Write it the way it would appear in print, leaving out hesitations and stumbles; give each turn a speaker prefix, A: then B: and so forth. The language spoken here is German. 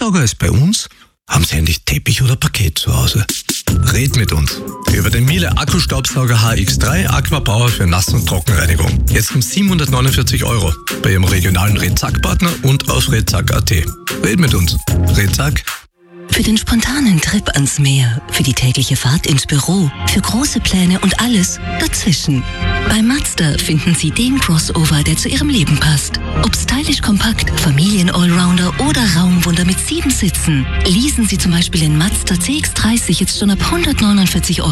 A: Staubsauger als bei uns? Haben Sie eigentlich Teppich oder Parkett zu Hause? Red mit uns über den Miele Akkustaubsauger HX3 Aquapower für Nass- und Trockenreinigung. Jetzt um 749 € bei Ihrem regionalen Redzack-Partner und auf redzack.at. Red mit uns. Redzack.
B: Für den spontanen Trip ans Meer, für die tägliche Fahrt ins Büro, für große Pläne und alles dazwischen. Bei Mazda finden Sie den Crossover, der zu Ihrem Leben passt. Ob stylisch kompakt, Familien-Allrounder oder Raumwunder mit 7 Sitzen. Leasen Sie zum Beispiel den Mazda CX-30 jetzt schon ab 149 €